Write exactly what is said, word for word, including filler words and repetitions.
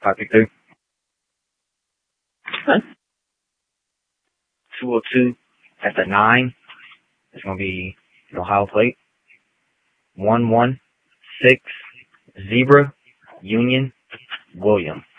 five pick three. Okay. two oh two at the nine. It's going to be the Ohio plate. one one six Zebra Union William.